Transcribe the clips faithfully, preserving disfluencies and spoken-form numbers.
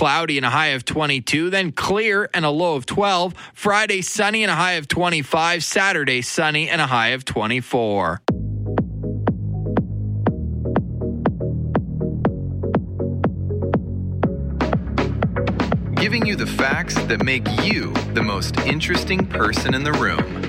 cloudy and a high of twenty-two. Then clear and a low of twelve. Friday, sunny and a high of twenty-five. Saturday, sunny and a high of twenty-four. Giving you the facts that make you the most interesting person in the room.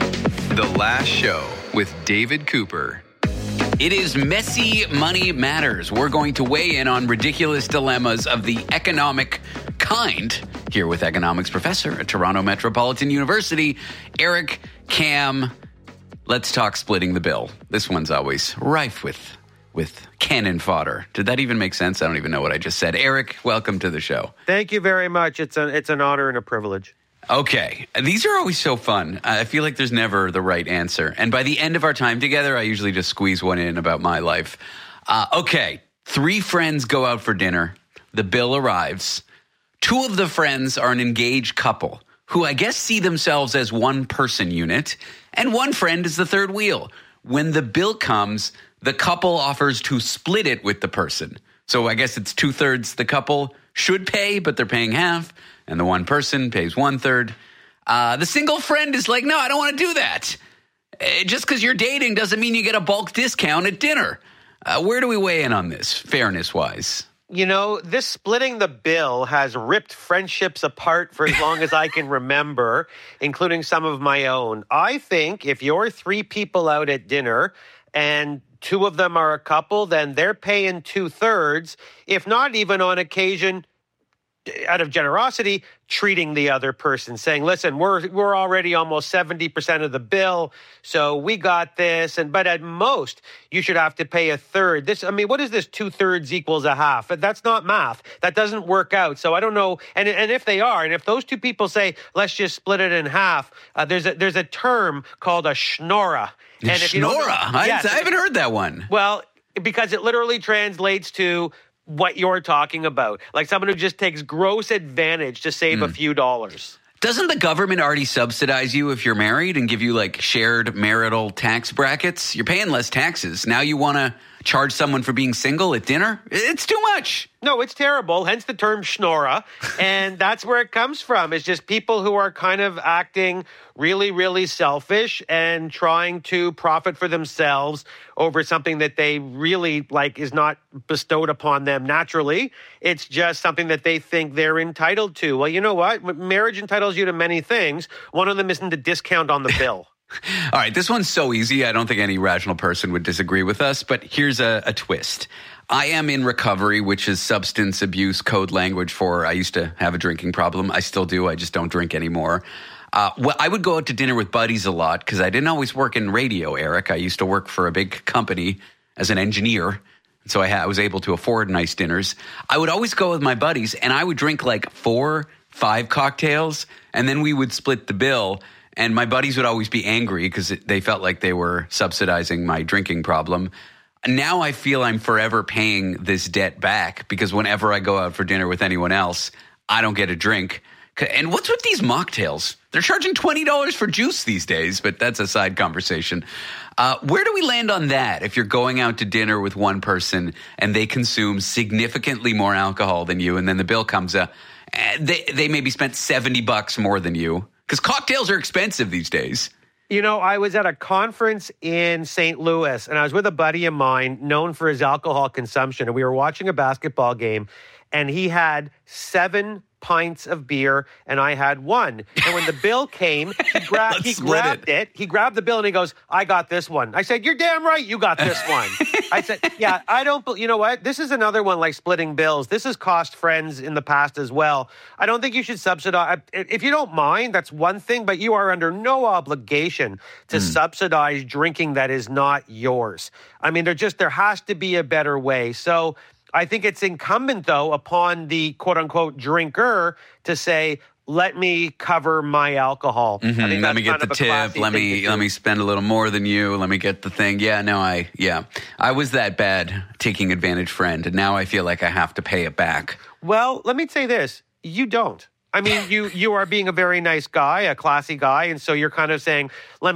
The Last Show with David Cooper. It is Messy Money Matters. We're going to weigh in on ridiculous dilemmas of the economic kind here with economics professor at Toronto Metropolitan University, Eric Kam. Let's talk splitting the bill. This one's always rife with with cannon fodder. Did that even make sense? I don't even know what I just said. Eric, welcome to the show. Thank you very much. It's an it's an honor and a privilege. Okay. These are always so fun. I feel like there's never the right answer. And by the end of our time together, I usually just squeeze one in about my life. Uh, okay. Three friends go out for dinner. The bill arrives. Two of the friends are an engaged couple who I guess see themselves as one person unit. And one friend is the third wheel. When the bill comes, the couple offers to split it with the person. So I guess it's two thirds the couple should pay, but they're paying half. And the one person pays one third. Uh, the single friend is like, no, I don't want to do that. Uh, just because you're dating doesn't mean you get a bulk discount at dinner. Uh, where do we weigh in on this, fairness-wise? You know, this splitting the bill has ripped friendships apart for as long as I can remember, including some of my own. I think if you're three people out at dinner and two of them are a couple, then they're paying two-thirds, if not even on occasion, out of generosity, treating the other person, saying, listen, we're we're already almost seventy percent of the bill, so we got this. And but at most, you should have to pay a third. This, I mean, what is this two-thirds equals a half? That's not math. That doesn't work out. So I don't know. And and if they are, and if those two people say, let's just split it in half, uh, there's, a, there's a term called a schnorrer. And if you Schnorrer? I, yes, I haven't heard that one. Well, because it literally translates to what you're talking about. Like someone who just takes gross advantage to save mm. a few dollars. Doesn't the government already subsidize you if you're married and give you like shared marital tax brackets? You're paying less taxes. Now you want to charge someone for being single at dinner? It's too much. No, it's terrible. Hence the term schnorrer. And that's where it comes from. It's just people who are kind of acting really, really selfish and trying to profit for themselves over something that they really like is not bestowed upon them naturally. It's just something that they think they're entitled to. Well, you know what? Marriage entitles you to many things. One of them isn't a discount on the bill. All right, this one's so easy. I don't think any rational person would disagree with us, but here's a, a twist. I am in recovery, which is substance abuse code language for I used to have a drinking problem. I still do. I just don't drink anymore. Uh, well, I would go out to dinner with buddies a lot because I didn't always work in radio, Eric. I used to work for a big company as an engineer, so I, ha- I was able to afford nice dinners. I would always go with my buddies, and I would drink like four, five cocktails, and then we would split the bill. And my buddies would always be angry because they felt like they were subsidizing my drinking problem. Now I feel I'm forever paying this debt back because whenever I go out for dinner with anyone else, I don't get a drink. And what's with these mocktails? They're charging twenty dollars for juice these days, but that's a side conversation. Uh, where do we land on that if you're going out to dinner with one person and they consume significantly more alcohol than you and then the bill comes up, they, they maybe spent seventy bucks more than you? Because cocktails are expensive these days. You know, I was at a conference in Saint Louis, and I was with a buddy of mine known for his alcohol consumption, and we were watching a basketball game, and he had seven pints of beer, and I had one. And when the bill came, he, gra- he grabbed it. it. He grabbed the bill, and he goes, I got this one. I said, you're damn right you got this one. I said, yeah, I don't, you know what? This is another one like splitting bills. This has cost friends in the past as well. I don't think you should subsidize. If you don't mind, that's one thing, but you are under no obligation to mm. subsidize drinking that is not yours. I mean, there just, there has to be a better way. So I think it's incumbent, though, upon the quote-unquote drinker to say, let me cover my alcohol. Mm-hmm. I think let me get the tip. Let me let me spend a little more than you. Let me get the thing. Yeah, no, I, yeah. I was that bad taking advantage friend, and now I feel like I have to pay it back. Well, let me say this. You don't. I mean, you you are being a very nice guy, a classy guy, and so you're kind of saying, let me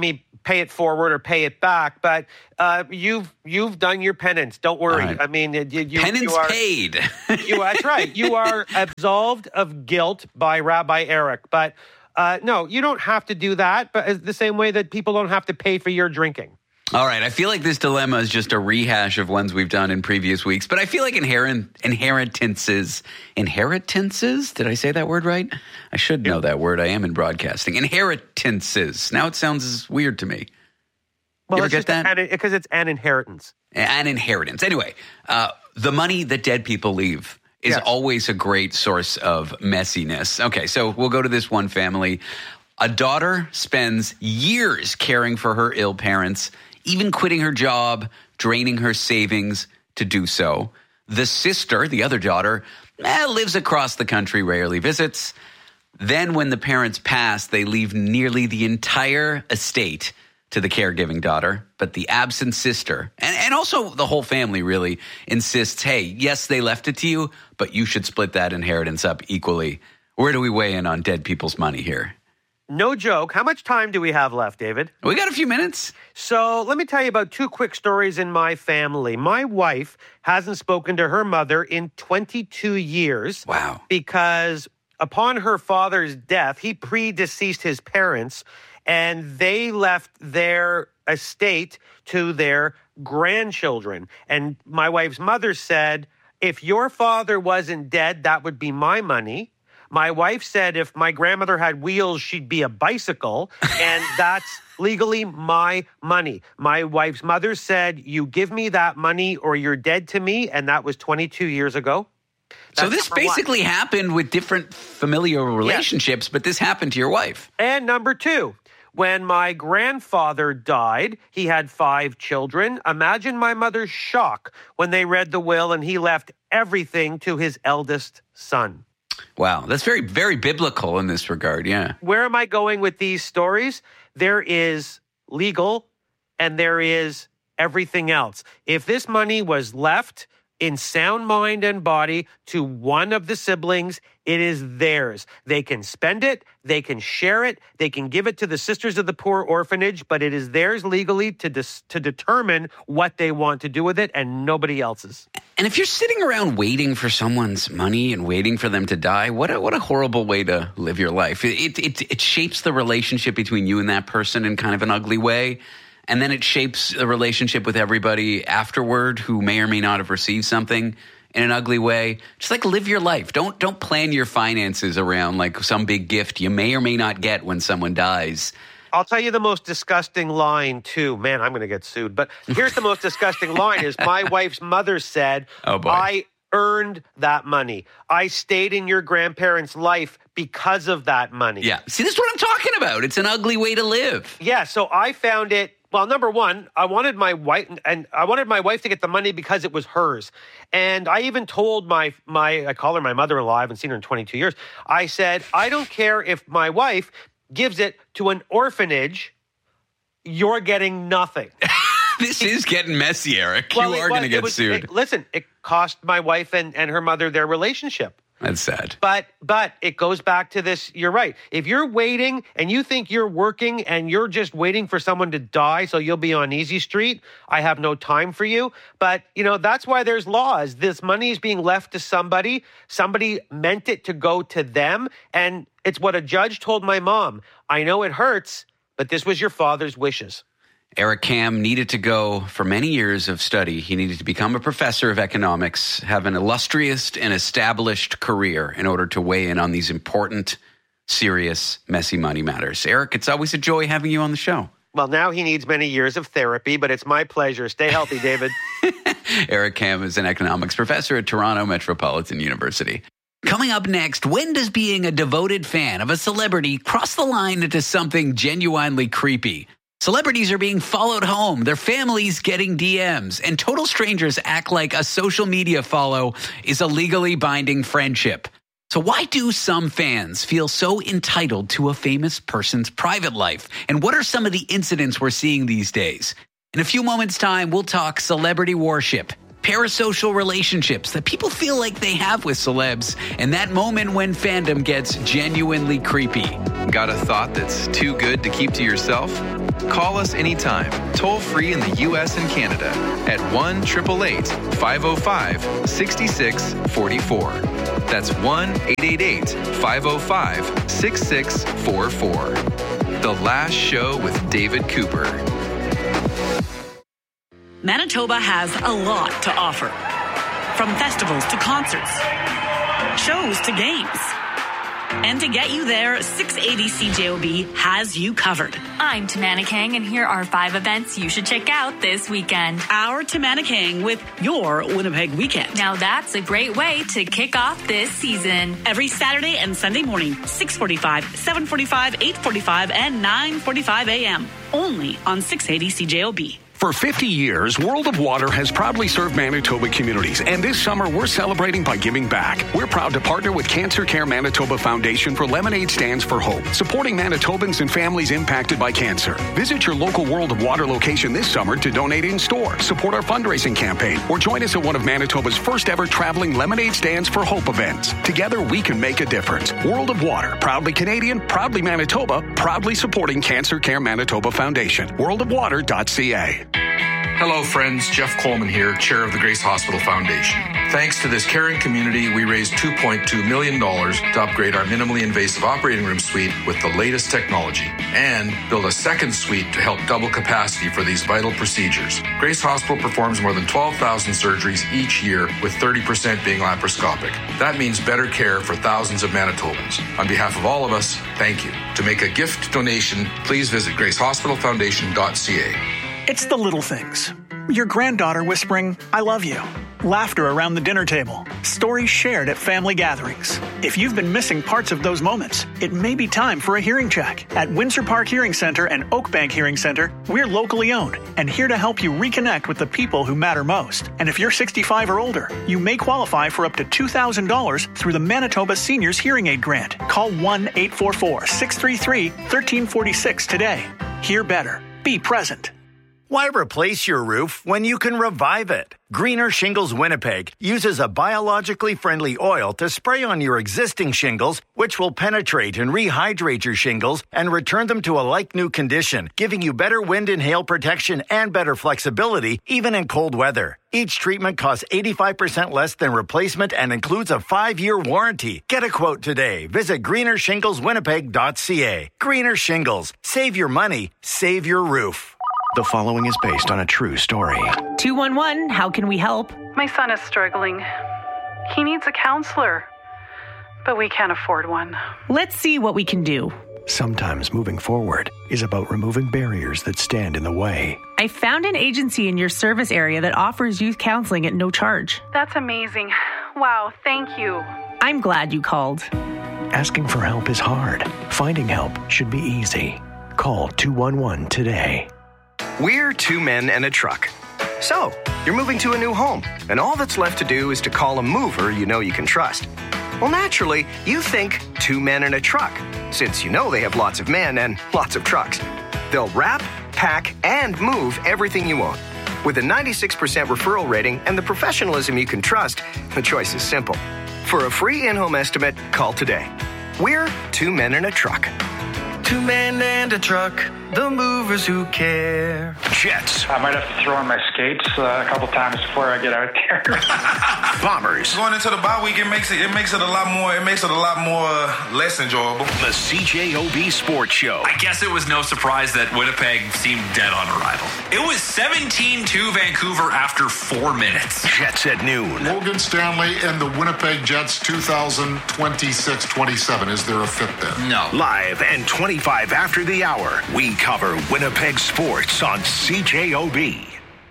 pay it forward or pay it back. But uh, you've you've done your penance. Don't worry. Right. I mean, you, you, penance you are, paid. you, that's right. You are absolved of guilt by Rabbi Eric. But uh, no, you don't have to do that. But the same way that people don't have to pay for your drinking. All right. I feel like this dilemma is just a rehash of ones we've done in previous weeks, but I feel like inherent inheritances, inheritances. Did I say that word right? I should know that word. I am in broadcasting. Inheritances. Now it sounds weird to me. Well, you ever it's get just that? an, because it's an inheritance. An inheritance. Anyway, uh, the money that dead people leave is Yes. always a great source of messiness. Okay, so we'll go to this one family. A daughter spends years caring for her ill parents, even quitting her job, draining her savings to do so. The sister, the other daughter, eh, lives across the country, rarely visits. Then when the parents pass, they leave nearly the entire estate to the caregiving daughter. But the absent sister, and, and also the whole family really, insists, hey, yes, they left it to you, but you should split that inheritance up equally. Where do we weigh in on dead people's money here? No joke. How much time do we have left, David? We got a few minutes. So let me tell you about two quick stories in my family. My wife hasn't spoken to her mother in twenty-two years. Wow. Because upon her father's death, he predeceased his parents, and they left their estate to their grandchildren. And my wife's mother said, if your father wasn't dead, that would be my money. My wife said if my grandmother had wheels, she'd be a bicycle, and that's legally my money. My wife's mother said, you give me that money or you're dead to me, and that was twenty-two years ago. That's so this basically one. happened with different familial relationships, yeah. But this happened to your wife. And number two, when my grandfather died, he had five children. Imagine my mother's shock when they read the will and he left everything to his eldest son. Wow, that's very, very biblical in this regard, yeah. Where am I going with these stories? There is legal and there is everything else. If this money was left in sound mind and body to one of the siblings, it is theirs. They can spend it, they can share it, they can give it to the Sisters of the Poor orphanage, but it is theirs legally to dis- to determine what they want to do with it and nobody else's. And if you're sitting around waiting for someone's money and waiting for them to die, what a, what a horrible way to live your life. It, it, it shapes the relationship between you and that person in kind of an ugly way. And then it shapes the relationship with everybody afterward who may or may not have received something in an ugly way. Just like live your life. Don't don't plan your finances around like some big gift you may or may not get when someone dies. I'll tell you the most disgusting line, too. Man, I'm going to get sued. But here's the most disgusting line is my wife's mother said, oh boy. I earned that money. I stayed in your grandparents' life because of that money. Yeah. See, this is what I'm talking about. It's an ugly way to live. Yeah, so I found it. Well, number one, I wanted my wife, and I wanted my wife to get the money because it was hers. And I even told my my I call her my mother-in-law. I haven't seen her in twenty-two years. I said, I don't care if my wife gives it to an orphanage. You're getting nothing. This is getting messy, Eric. Well, you are was- going to get was, sued. It, listen, it cost my wife and, and her mother their relationship. That's sad. But but it goes back to this. You're right. If you're waiting and you think you're working and you're just waiting for someone to die so you'll be on easy street, I have no time for you. But, you know, that's why there's laws. This money is being left to somebody. Somebody meant it to go to them. And it's what a judge told my mom. I know it hurts, but this was your father's wishes. Eric Kam needed to go for many years of study. He needed to become a professor of economics, have an illustrious and established career in order to weigh in on these important, serious, messy money matters. Eric, it's always a joy having you on the show. Well, now he needs many years of therapy, but it's my pleasure. Stay healthy, David. Eric Kam is an economics professor at Toronto Metropolitan University. Coming up next, when does being a devoted fan of a celebrity cross the line into something genuinely creepy? Celebrities are being followed home, their families getting D Ms, and total strangers act like a social media follow is a legally binding friendship. So why do some fans feel so entitled to a famous person's private life? And what are some of the incidents we're seeing these days? In a few moments' time, we'll talk celebrity worship, parasocial relationships that people feel like they have with celebs, and that moment when fandom gets genuinely creepy. Got a thought that's too good to keep to yourself? Call us anytime, toll free in the U S and Canada at one eight eight eight, five oh five, six six four four. That's one eight eight eight, five oh five, six six four four. The Last Show with David Cooper. Manitoba has a lot to offer. From festivals to concerts, shows to games. And to get you there, six eighty C J O B has you covered. I'm Tamana Kang, and here are five events you should check out this weekend. Our Tamana Kang with your Winnipeg Weekend. Now that's a great way to kick off this season. Every Saturday and Sunday morning, six forty-five, seven forty-five, eight forty-five, and nine forty-five a.m. Only on six eighty C J O B. For fifty years, World of Water has proudly served Manitoba communities, and this summer we're celebrating by giving back. We're proud to partner with Cancer Care Manitoba Foundation for Lemonade Stands for Hope, supporting Manitobans and families impacted by cancer. Visit your local World of Water location this summer to donate in store, support our fundraising campaign, or join us at one of Manitoba's first ever traveling Lemonade Stands for Hope events. Together we can make a difference. World of Water, proudly Canadian, proudly Manitoba, proudly supporting Cancer Care Manitoba Foundation. world of water dot c a. Hello, friends. Jeff Coleman here, chair of the Grace Hospital Foundation. Thanks to this caring community, we raised two point two million dollars to upgrade our minimally invasive operating room suite with the latest technology and build a second suite to help double capacity for these vital procedures. Grace Hospital performs more than twelve thousand surgeries each year, with thirty percent being laparoscopic. That means better care for thousands of Manitobans. On behalf of all of us, thank you. To make a gift donation, please visit grace hospital foundation dot c a. It's the little things. Your granddaughter whispering, "I love you." Laughter around the dinner table. Stories shared at family gatherings. If you've been missing parts of those moments, it may be time for a hearing check. At Windsor Park Hearing Center and Oakbank Hearing Center, we're locally owned and here to help you reconnect with the people who matter most. And if you're sixty-five or older, you may qualify for up to two thousand dollars through the Manitoba Seniors Hearing Aid Grant. Call one eight four four, six three three, one three four six today. Hear better. Be present. Why replace your roof when you can revive it? Greener Shingles Winnipeg uses a biologically friendly oil to spray on your existing shingles, which will penetrate and rehydrate your shingles and return them to a like-new condition, giving you better wind and hail protection and better flexibility, even in cold weather. Each treatment costs eighty-five percent less than replacement and includes a five-year warranty. Get a quote today. Visit greener shingles winnipeg dot c a. Greener Shingles. Save your money. Save your roof. The following is based on a true story. two one one, how can we help? My son is struggling. He needs a counselor, but we can't afford one. Let's see what we can do. Sometimes moving forward is about removing barriers that stand in the way. I found an agency in your service area that offers youth counseling at no charge. That's amazing. Wow, thank you. I'm glad you called. Asking for help is hard. Finding help should be easy. Call two one one today. We're two men and a truck. So, you're moving to a new home, and all that's left to do is to call a mover you know you can trust. Well, naturally, you think two men and a truck, since you know they have lots of men and lots of trucks. They'll wrap, pack, and move everything you own. With a ninety-six percent referral rating and the professionalism you can trust, the choice is simple. For a free in-home estimate, call today. We're two men and a truck. Two men and a truck, the movers who care. Jets. I might have to throw on my skates uh, a couple times before I get out there. Bombers. Going into the bye week, it makes it it makes it a lot more it makes it a lot more uh, less enjoyable. The C J O B Sports Show. I guess it was no surprise that Winnipeg seemed dead on arrival. It was seventeen two Vancouver after four minutes. Jets at noon. Logan Stanley and the Winnipeg Jets two thousand twenty-six twenty-seven. Is there a fit there? No. Live and twenty-five after the hour, we cover Winnipeg sports on C J O B.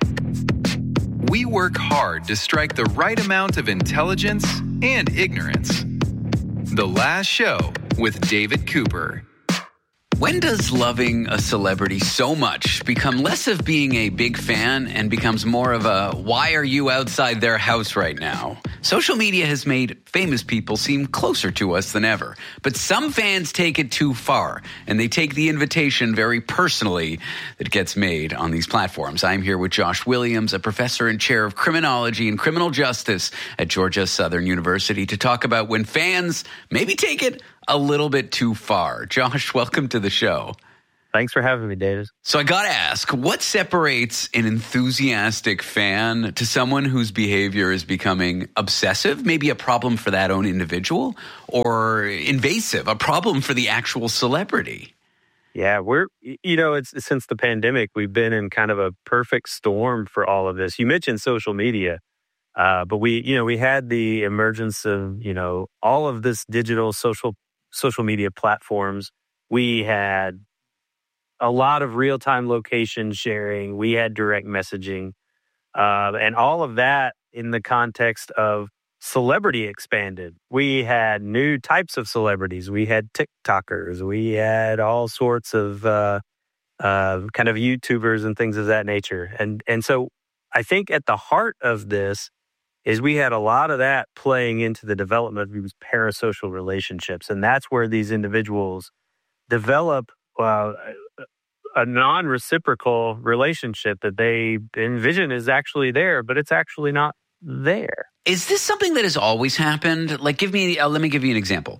We work hard to strike the right amount of intelligence and ignorance. The Last Show with David Cooper. When does loving a celebrity so much become less of being a big fan and becomes more of a, why are you outside their house right now? Social media has made famous people seem closer to us than ever. But some fans take it too far, and they take the invitation very personally that gets made on these platforms. I'm here with Josh Williams, a professor and chair of criminology and criminal justice at Georgia Southern University, to talk about when fans maybe take it a little bit too far. Josh, welcome to the show. Thanks for having me, David. So I got to ask, what separates an enthusiastic fan to someone whose behavior is becoming obsessive, maybe a problem for that own individual, or invasive, a problem for the actual celebrity? Yeah, we're, you know, it's since the pandemic, we've been in kind of a perfect storm for all of this. You mentioned social media, uh, but we, you know, we had the emergence of, you know, all of this digital social social media platforms. We had a lot of real-time location sharing. We had direct messaging, uh, and all of that in the context of celebrity expanded. We had new types of celebrities. We had TikTokers. We had all sorts of uh, uh, kind of YouTubers and things of that nature. And and so I think at the heart of this is we had a lot of that playing into the development of these parasocial relationships. And that's where these individuals develop uh, a non-reciprocal relationship that they envision is actually there, but it's actually not there. Is this something that has always happened? Like, give me, uh, let me give you an example.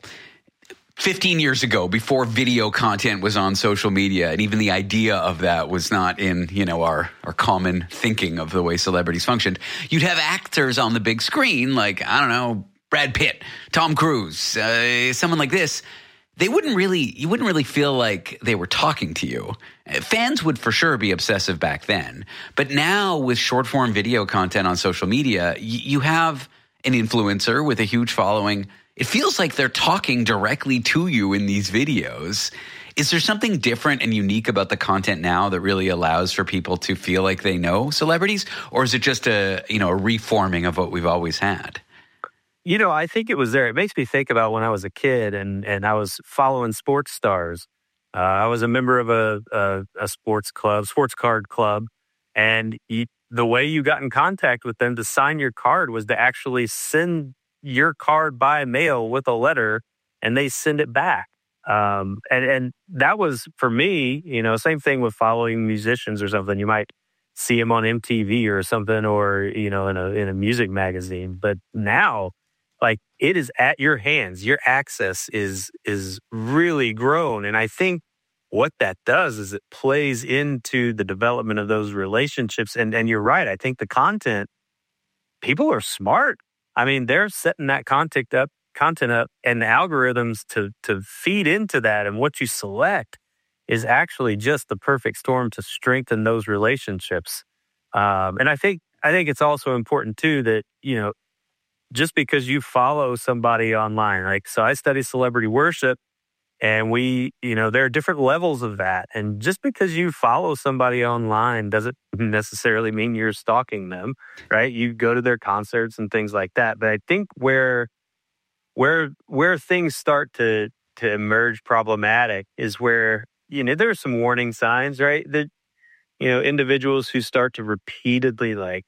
fifteen years ago, before video content was on social media, and even the idea of that was not in, you know, our, our common thinking of the way celebrities functioned, you'd have actors on the big screen, like, I don't know, Brad Pitt, Tom Cruise, uh, someone like this. They wouldn't really, you wouldn't really feel like they were talking to you. Fans would for sure be obsessive back then. But now with short form video content on social media, y- you have an influencer with a huge following. It feels like they're talking directly to you in these videos. Is there something different and unique about the content now that really allows for people to feel like they know celebrities? Or is it just a, you know, a reforming of what we've always had? You know, I think it was there. It makes me think about when I was a kid and, and I was following sports stars. Uh, I was a member of a, a, a sports club, sports card club, and you, the way you got in contact with them to sign your card was to actually send your card by mail with a letter, and they send it back. Um, and, and that was, for me, you know, same thing with following musicians or something. You might see them on M T V or something, or, you know, in a in a music magazine. But now, like, it is at your hands. Your access is is really grown. And I think what that does is it plays into the development of those relationships. And and you're right. I think the content, people are smart. I mean, they're setting that content up, content up, and the algorithms to to feed into that. And what you select is actually just the perfect storm to strengthen those relationships. Um, and I think I think it's also important too that, you know, just because you follow somebody online, like, so I study celebrity worship, and we, you know, there are different levels of that. And just because you follow somebody online doesn't necessarily mean you're stalking them, right? You go to their concerts and things like that. But I think where, where, where things start to, to emerge problematic is where, you know, there are some warning signs, right? That, you know, individuals who start to repeatedly, like,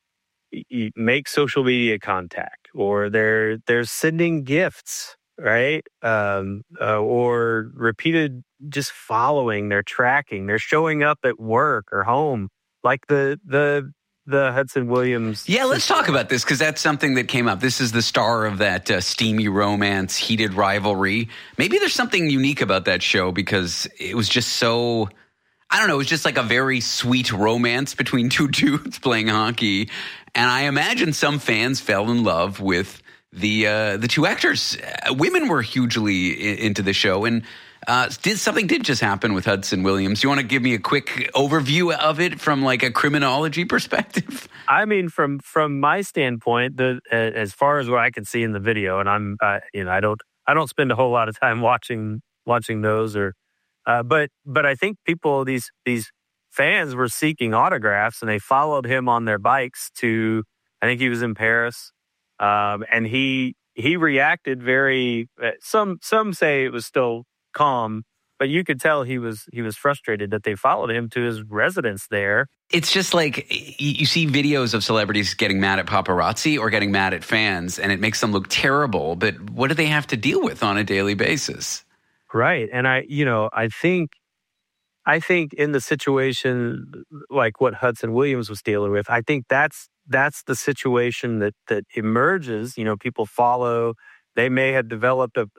make social media contact, or they're they're sending gifts, right? Um, uh, or repeated just following, they're tracking, they're showing up at work or home, like the the the Hudson Williams. Yeah, let's talk about this because that's something that came up. This is the star of that uh, steamy romance, heated rivalry. Maybe there's something unique about that show because it was just so, I don't know, it was just like a very sweet romance between two dudes playing hockey. And I imagine some fans fell in love with the uh, the two actors. Uh, women were hugely I- into the show. And uh, did something did just happen with Hudson Williams. You want to give me a quick overview of it from like a criminology perspective? I mean, from from my standpoint, the uh, as far as what I can see in the video, and I'm, uh, you know, I don't I don't spend a whole lot of time watching watching those, or uh, but but I think people these these. fans were seeking autographs, and they followed him on their bikes to, I think he was in Paris, um, and he he reacted very. Uh, some some say it was still calm, but you could tell he was he was frustrated that they followed him to his residence there. It's just like you see videos of celebrities getting mad at paparazzi or getting mad at fans, and it makes them look terrible. But what do they have to deal with on a daily basis? Right, and I, you know, I think. I think in the situation like what Hudson Williams was dealing with, I think that's that's the situation that that emerges. You know, people follow. They may have developed a, a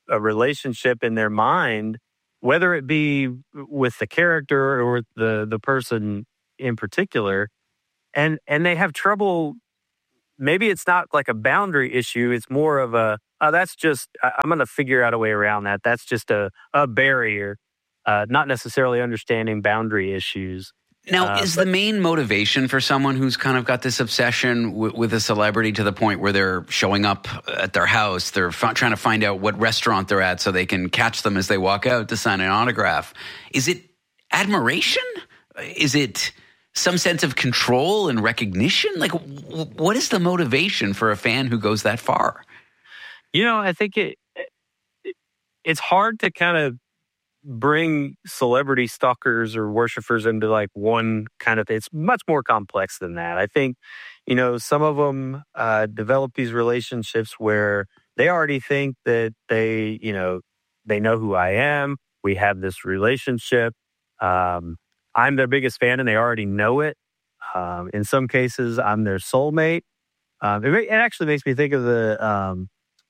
a relationship in their mind, whether it be with the character or with the, the person in particular, and and they have trouble. Maybe it's not like a boundary issue. It's more of a, oh, that's just, I'm going to figure out a way around that. That's just a, a barrier, uh, not necessarily understanding boundary issues. Now, uh, is but, the main motivation for someone who's kind of got this obsession w- with a celebrity to the point where they're showing up at their house, they're f- trying to find out what restaurant they're at so they can catch them as they walk out to sign an autograph? Is it admiration? Is it some sense of control and recognition? Like, w- what is the motivation for a fan who goes that far? You know, I think it, it it's hard to kind of bring celebrity stalkers or worshipers into like one kind of, it's much more complex than that. I think, you know, some of them uh, develop these relationships where they already think that they, you know, they know who I am. We have this relationship. Um, I'm their biggest fan and they already know it. Um, in some cases, I'm their soulmate. Um, it, it actually makes me think of the um,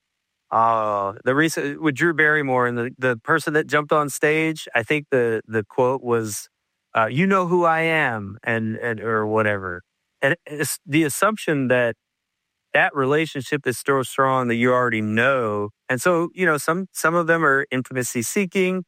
uh, the recent with Drew Barrymore and the, the person that jumped on stage. I think the the quote was, uh, "You know who I am," and and or whatever. And it's the assumption that that relationship is so strong that you already know. And so, you know, some some of them are intimacy seeking.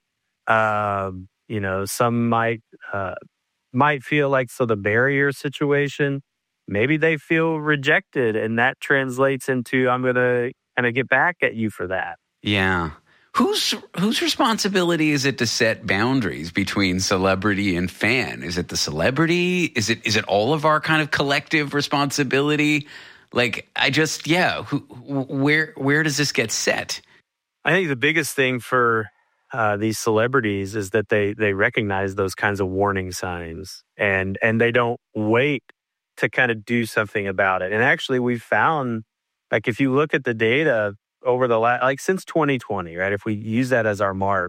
Um, You know, some might uh, might feel like, so the barrier situation, maybe they feel rejected and that translates into, I'm going to kind of get back at you for that. Yeah. Whose whose responsibility is it to set boundaries between celebrity and fan? Is it the celebrity? Is it is it all of our kind of collective responsibility? Like, I just, yeah, who, where where does this get set? I think the biggest thing for Uh, these celebrities is that they they recognize those kinds of warning signs and and they don't wait to kind of do something about it. And actually, we've found, like, if you look at the data over the last, like since twenty twenty, right? If we use that as our mark,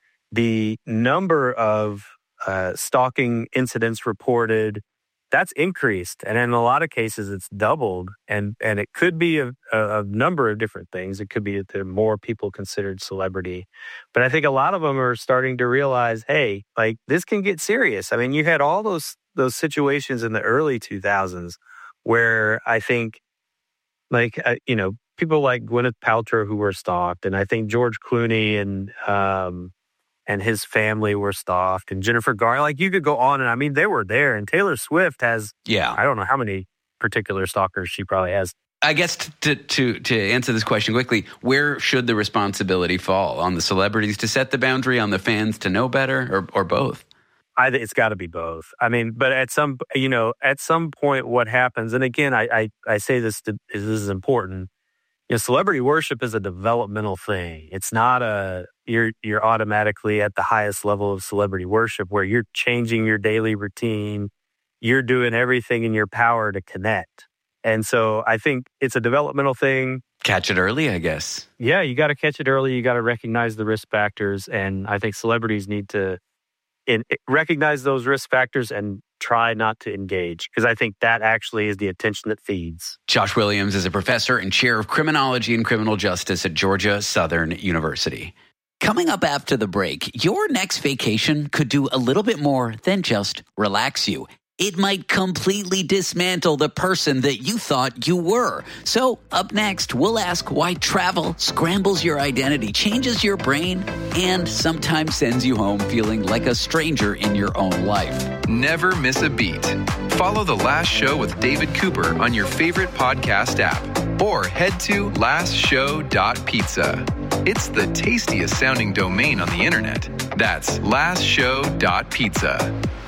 the number of uh, stalking incidents reported, that's increased, and in a lot of cases, it's doubled. And and it could be a, a, a number of different things. It could be that there are more people considered celebrity, but I think a lot of them are starting to realize, hey, like, this can get serious. I mean, you had all those those situations in the early two thousands where I think, like, uh, you know, people like Gwyneth Paltrow who were stalked, and I think George Clooney and um, and his family were stalked, and Jennifer Garner. Like, you could go on, and I mean, they were there. And Taylor Swift has, yeah, I don't know how many particular stalkers she probably has. I guess to to to answer this question quickly, where should the responsibility fall? On the celebrities to set the boundary, on the fans to know better, or or both? I think it's got to be both. I mean, but at some, you know, at some point, what happens? And again, I I, I say this to, this is important. You know, celebrity worship is a developmental thing. It's not a you're you're automatically at the highest level of celebrity worship where you're changing your daily routine. You're doing everything in your power to connect. And so I think it's a developmental thing. Catch it early, I guess. Yeah, you got to catch it early. You got to recognize the risk factors. And I think celebrities need to in, recognize those risk factors and try not to engage, because I think that actually is the attention that feeds. Josh Williams is a professor and chair of criminology and criminal justice at Georgia Southern University. Coming up after the break, your next vacation could do a little bit more than just relax you. It might completely dismantle the person that you thought you were. So up next, we'll ask why travel scrambles your identity, changes your brain, and sometimes sends you home feeling like a stranger in your own life. Never miss a beat. Follow The Last Show with David Cooper on your favorite podcast app or head to last show dot pizza. It's the tastiest sounding domain on the internet. That's last show dot pizza.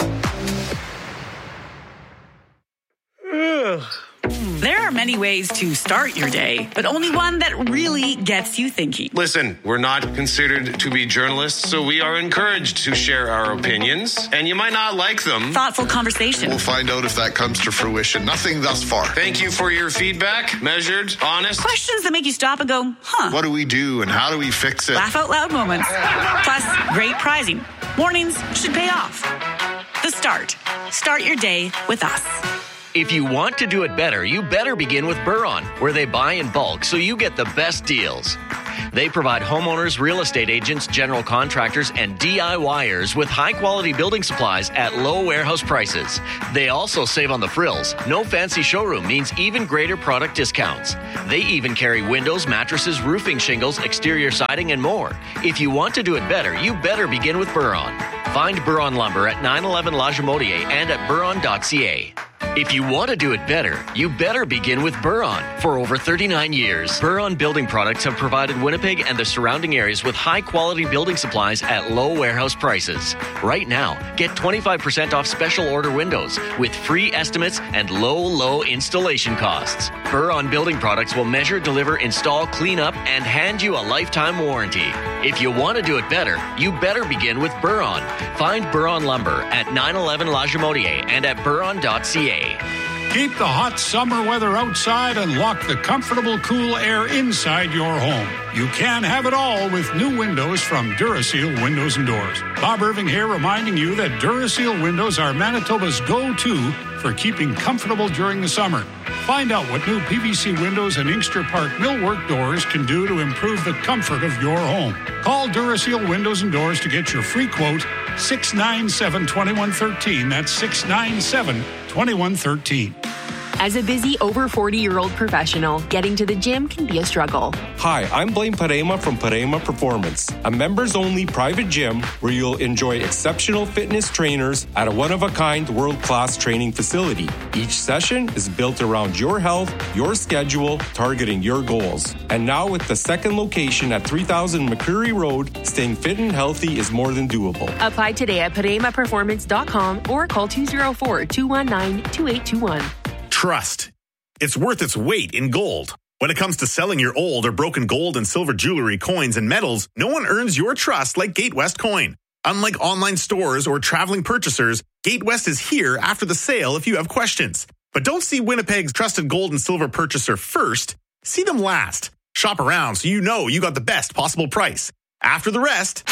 There are many ways to start your day, but only one that really gets you thinking. Listen, we're not considered to be journalists, so we are encouraged to share our opinions, and you might not like them. Thoughtful conversation. We'll find out if that comes to fruition. Nothing thus far. Thank you for your feedback. Measured, honest. Questions that make you stop and go, huh. What do we do and how do we fix it? Laugh out loud moments. Plus, great prizing. Mornings should pay off. The Start. Start your day with us. If you want to do it better, you better begin with Buron, where they buy in bulk so you get the best deals. They provide homeowners, real estate agents, general contractors, and DIYers with high-quality building supplies at low warehouse prices. They also save on the frills. No fancy showroom means even greater product discounts. They even carry windows, mattresses, roofing shingles, exterior siding, and more. If you want to do it better, you better begin with Buron. Find Buron Lumber at nine eleven La Jamotier and at buron dot c a. If you want to do it better, you better begin with Buron. For over thirty-nine years, Buron Building Products have provided Winnipeg and the surrounding areas with high-quality building supplies at low warehouse prices. Right now, get twenty-five percent off special order windows with free estimates and low, low installation costs. Buron Building Products will measure, deliver, install, clean up, and hand you a lifetime warranty. If you want to do it better, you better begin with Buron. Find Buron Lumber at nine eleven La Jamotier and at buron dot c a. Keep the hot summer weather outside and lock the comfortable, cool air inside your home. You can have it all with new windows from Duraseal Windows and Doors. Bob Irving here, reminding you that Duraseal windows are Manitoba's go-to for keeping comfortable during the summer. Find out what new P V C windows and Inkster Park millwork doors can do to improve the comfort of your home. Call Duraseal Windows and Doors to get your free quote, six nine seven, two one one three. That's six nine seven, two one one three. As a busy over forty-year-old professional, getting to the gym can be a struggle. Hi, I'm Blaine Parema from Parema Performance, a members-only private gym where you'll enjoy exceptional fitness trainers at a one-of-a-kind world-class training facility. Each session is built around your health, your schedule, targeting your goals. And now with the second location at three thousand McCreary Road, staying fit and healthy is more than doable. Apply today at parema performance dot com or call two oh four, two one nine, two eight two one. Trust. It's worth its weight in gold. When it comes to selling your old or broken gold and silver jewelry, coins, and metals, no one earns your trust like Gatewest Coin. Unlike online stores or traveling purchasers, Gatewest is here after the sale if you have questions. But don't see Winnipeg's trusted gold and silver purchaser first. See them last. Shop around so you know you got the best possible price. After the rest,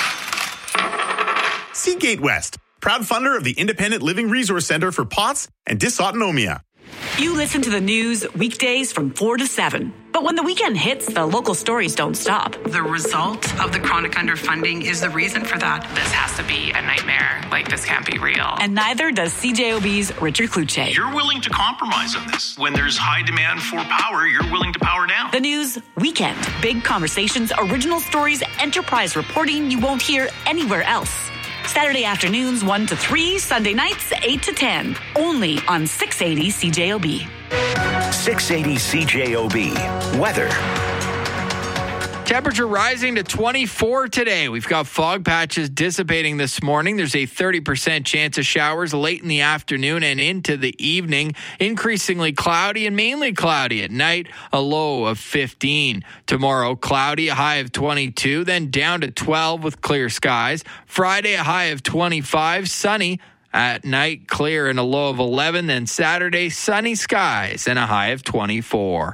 see Gatewest, proud funder of the Independent Living Resource Center for P O T S and Dysautonomia. You listen to the news weekdays from four to seven. But when the weekend hits, the local stories don't stop. The result of the chronic underfunding is the reason for that. This has to be a nightmare. Like, this can't be real. And neither does C J O B's Richard Kluche. You're willing to compromise on this. When there's high demand for power, you're willing to power down. The news weekend. Big conversations, original stories, enterprise reporting you won't hear anywhere else. Saturday afternoons one to three, Sunday nights eight to ten. Only on six eighty C J O B. six eighty C J O B. Weather. Temperature rising to twenty-four today. We've got fog patches dissipating this morning. There's a thirty percent chance of showers late in the afternoon and into the evening. Increasingly cloudy and mainly cloudy at night. A low of fifteen. Tomorrow, cloudy, a high of twenty-two, then down to twelve with clear skies. Friday, a high of twenty-five, sunny. At night, clear and a low of eleven. Then Saturday, sunny skies and a high of twenty-four.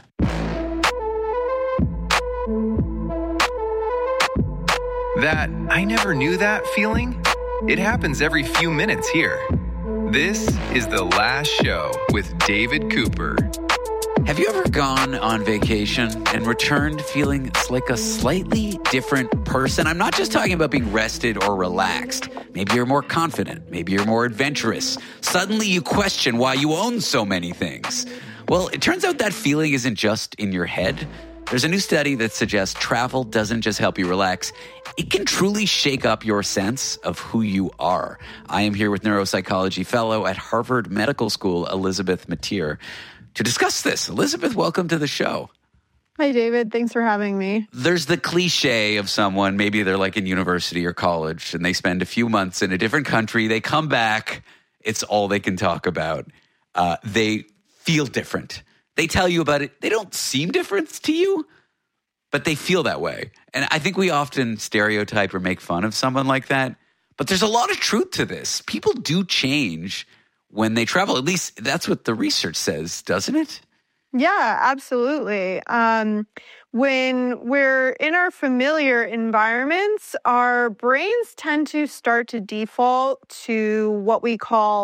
That I never knew that feeling? It happens every few minutes here. This is The Last Show with David Cooper. Have you ever gone on vacation and returned feeling like a slightly different person? I'm not just talking about being rested or relaxed. Maybe you're more confident. Maybe you're more adventurous. Suddenly you question why you own so many things. Well, it turns out that feeling isn't just in your head. There's a new study that suggests travel doesn't just help you relax. It can truly shake up your sense of who you are. I am here with neuropsychology fellow at Harvard Medical School, Elizabeth Mateer, to discuss this. Elizabeth, welcome to the show. Hi, David. Thanks for having me. There's the cliche of someone, maybe they're like in university or college, and they spend a few months in a different country. They come back. It's all they can talk about. Uh, they feel different. They tell you about it. They don't seem different to you, but they feel that way. And I think we often stereotype or make fun of someone like that. But there's a lot of truth to this. People do change when they travel. At least that's what the research says, doesn't it? Yeah, absolutely. Um, when we're in our familiar environments, our brains tend to start to default to what we call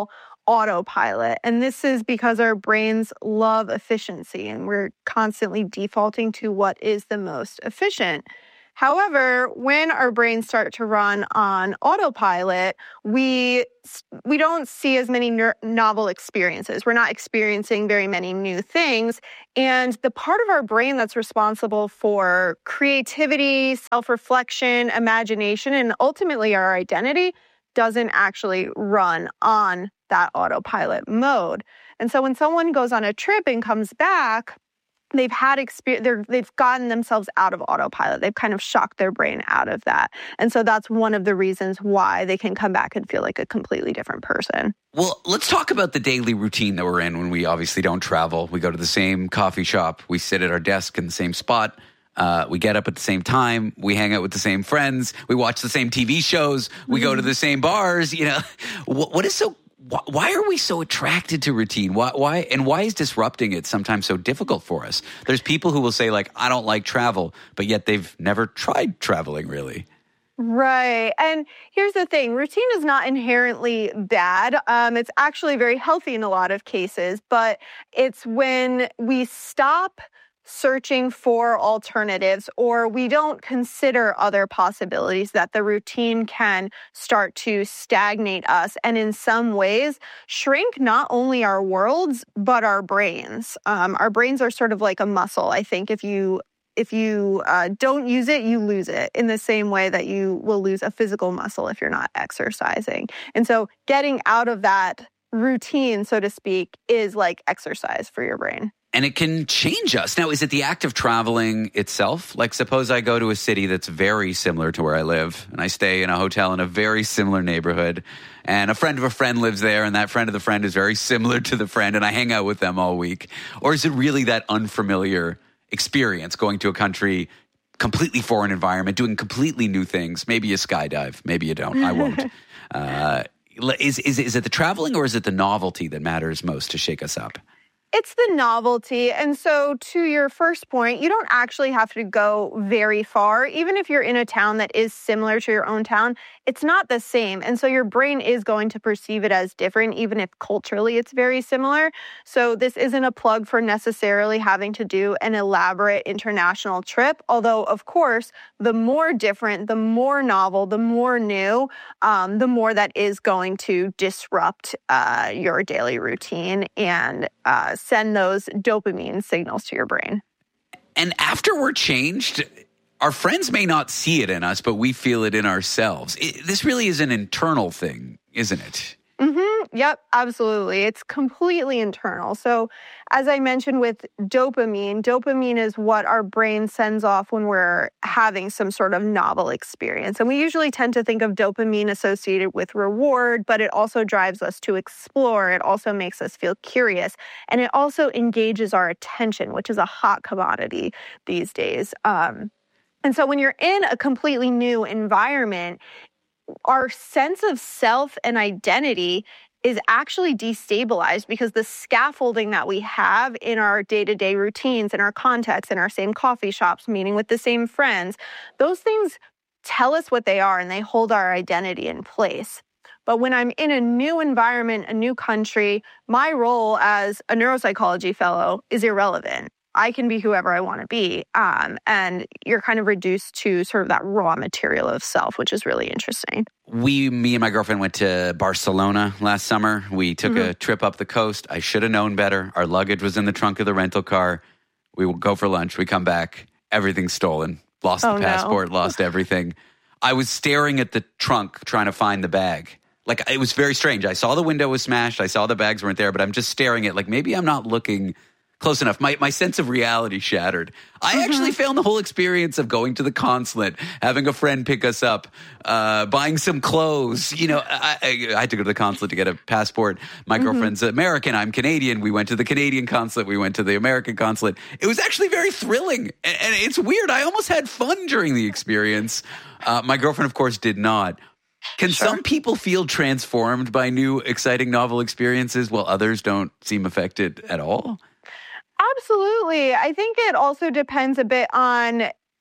autopilot. And this is because our brains love efficiency and we're constantly defaulting to what is the most efficient. However, when our brains start to run on autopilot, we we don't see as many ner- novel experiences. We're not experiencing very many new things. And the part of our brain that's responsible for creativity, self-reflection, imagination, and ultimately our identity doesn't actually run on that autopilot mode. And so when someone goes on a trip and comes back, they've had experience, they've gotten themselves out of autopilot. They've kind of shocked their brain out of that. And so that's one of the reasons why they can come back and feel like a completely different person. Well, let's talk about the daily routine that we're in when we obviously don't travel. We go to the same coffee shop. We sit at our desk in the same spot. Uh, we get up at the same time. We hang out with the same friends. We watch the same T V shows. We mm-hmm. go to the same bars. You know, what, what is so... Why are we so attracted to routine? Why, why, and why is disrupting it sometimes so difficult for us? There's people who will say, like, I don't like travel, but yet they've never tried traveling, really. Right. And here's the thing. Routine is not inherently bad. Um, it's actually very healthy in a lot of cases, but it's when we stop searching for alternatives or we don't consider other possibilities that the routine can start to stagnate us and in some ways shrink not only our worlds but our brains. Um, our brains are sort of like a muscle. I think if you if you uh, don't use it, you lose it in the same way that you will lose a physical muscle if you're not exercising. And so getting out of that routine, so to speak, is like exercise for your brain. And it can change us. Now, is it the act of traveling itself? Like, suppose I go to a city that's very similar to where I live, and I stay in a hotel in a very similar neighborhood, and a friend of a friend lives there, and that friend of the friend is very similar to the friend, and I hang out with them all week. Or is it really that unfamiliar experience, going to a country, completely foreign environment, doing completely new things? Maybe you skydive, maybe you don't. I won't. Uh, is, is, is it the traveling, or is it the novelty that matters most to shake us up? It's the novelty. And so to your first point, you don't actually have to go very far. Even if you're in a town that is similar to your own town, it's not the same. And so your brain is going to perceive it as different, even if culturally it's very similar. So this isn't a plug for necessarily having to do an elaborate international trip. Although, of course, the more different, the more novel, the more new, um, the more that is going to disrupt uh, your daily routine and uh, send those dopamine signals to your brain. And after we're changed, our friends may not see it in us, but we feel it in ourselves. It, this really is an internal thing, isn't it? Mm-hmm. Yep, absolutely. It's completely internal. So as I mentioned with dopamine, dopamine is what our brain sends off when we're having some sort of novel experience. And we usually tend to think of dopamine associated with reward, but it also drives us to explore. It also makes us feel curious. And it also engages our attention, which is a hot commodity these days. Um, and so when you're in a completely new environment, our sense of self and identity is actually destabilized because the scaffolding that we have in our day-to-day routines, in our context, in our same coffee shops, meeting with the same friends, those things tell us what they are and they hold our identity in place. But when I'm in a new environment, a new country, my role as a neuropsychology fellow is irrelevant. I can be whoever I want to be. Um, and you're kind of reduced to sort of that raw material of self, which is really interesting. We, me and my girlfriend went to Barcelona last summer. We took mm-hmm. a trip up the coast. I should have known better. Our luggage was in the trunk of the rental car. We will go for lunch. We come back. Everything's stolen. Lost oh, the passport, no. lost everything. I was staring at the trunk trying to find the bag. Like, it was very strange. I saw the window was smashed. I saw the bags weren't there, but I'm just staring at, like, maybe I'm not looking close enough. My my sense of reality shattered. I mm-hmm. actually found the whole experience of going to the consulate, having a friend pick us up, uh, buying some clothes. You know, I, I, I had to go to the consulate to get a passport. My mm-hmm. girlfriend's American. I'm Canadian. We went to the Canadian consulate. We went to the American consulate. It was actually very thrilling. And, and it's weird. I almost had fun during the experience. Uh, my girlfriend, of course, did not. Can sure. some people feel transformed by new, exciting, novel experiences while others don't seem affected at all? Absolutely. I think it also depends a bit on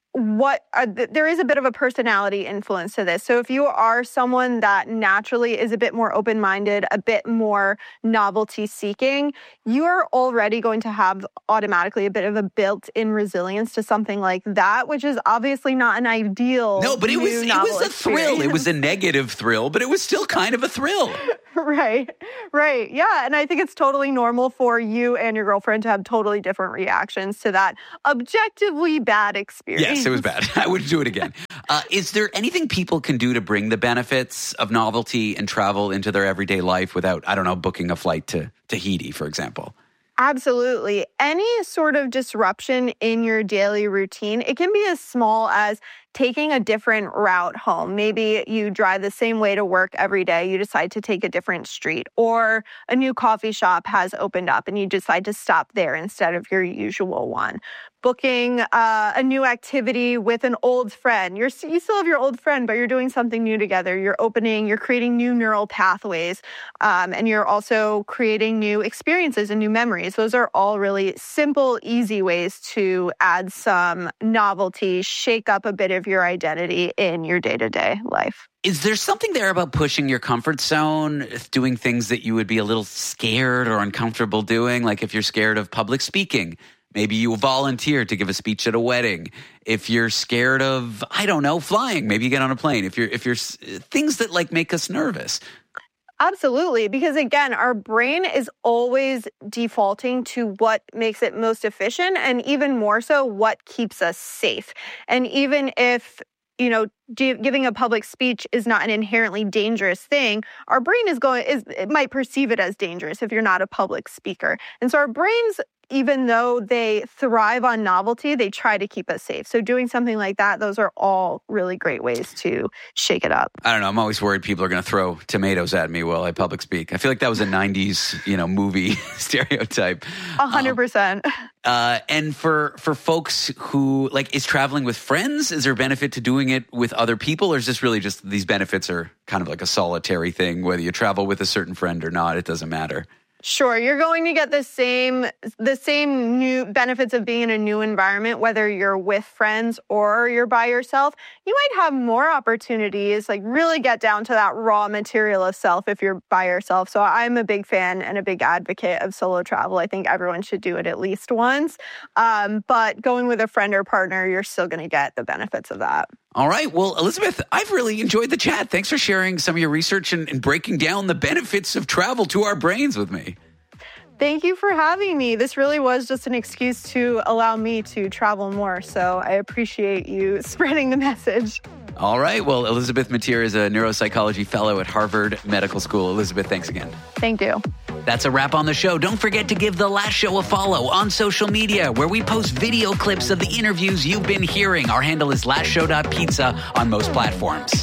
what uh, th- there is a bit of a personality influence to this. So if you are someone that naturally is a bit more open-minded, a bit more novelty seeking, you are already going to have automatically a bit of a built-in resilience to something like that, which is obviously not an ideal. No, but it was it was a thrill. Experience. It was a negative thrill, but it was still kind of a thrill. Right, right. Yeah. And I think it's totally normal for you and your girlfriend to have totally different reactions to that objectively bad experience. Yes, it was bad. I would do it again. Uh, is there anything people can do to bring the benefits of novelty and travel into their everyday life without, I don't know, booking a flight to Tahiti, for example? Absolutely. Any sort of disruption in your daily routine, it can be as small as taking a different route home. Maybe you drive the same way to work every day. You decide to take a different street, or a new coffee shop has opened up and you decide to stop there instead of your usual one. Booking uh, a new activity with an old friend. You're, you still have your old friend, but you're doing something new together. You're opening, you're creating new neural pathways, um, and you're also creating new experiences and new memories. Those are all really simple, easy ways to add some novelty, shake up a bit of your identity in your day-to-day life. Is there something there about pushing your comfort zone, doing things that you would be a little scared or uncomfortable doing? Like if you're scared of public speaking, maybe you volunteer to give a speech at a wedding. If you're scared of, I don't know, flying, maybe you get on a plane. If you're, if you're things that like make us nervous. Absolutely. Because again, our brain is always defaulting to what makes it most efficient, and even more so what keeps us safe. And even if, you know, giving a public speech is not an inherently dangerous thing, our brain is going, is it might perceive it as dangerous if you're not a public speaker. And so our brains, even though they thrive on novelty, they try to keep us safe. So doing something like that, those are all really great ways to shake it up. I don't know. I'm always worried people are going to throw tomatoes at me while I public speak. I feel like that was a nineties, you know, movie stereotype. A hundred percent. Uh, and for, for folks who, like, is traveling with friends, is there benefit to doing it with other people? Or is this really just these benefits are kind of like a solitary thing, whether you travel with a certain friend or not, it doesn't matter? Sure, you're going to get the same the same new benefits of being in a new environment, whether you're with friends or you're by yourself. You might have more opportunities, like really get down to that raw material of self if you're by yourself. So I'm a big fan and a big advocate of solo travel. I think everyone should do it at least once. Um, but going with a friend or partner, you're still going to get the benefits of that. All right. Well, Elizabeth, I've really enjoyed the chat. Thanks for sharing some of your research and, and breaking down the benefits of travel to our brains with me. Thank you for having me. This really was just an excuse to allow me to travel more. So I appreciate you spreading the message. All right. Well, Elizabeth Mateer is a neuropsychology fellow at Harvard Medical School. Elizabeth, thanks again. Thank you. That's a wrap on the show. Don't forget to give The Last Show a follow on social media, where we post video clips of the interviews you've been hearing. Our handle is last show dot pizza on most platforms.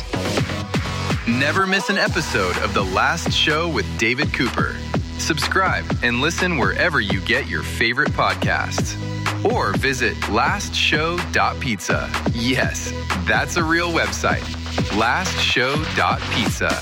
Never miss an episode of The Last Show with David Cooper. Subscribe and listen wherever you get your favorite podcasts. Or visit last show dot pizza. Yes, that's a real website. last show dot pizza.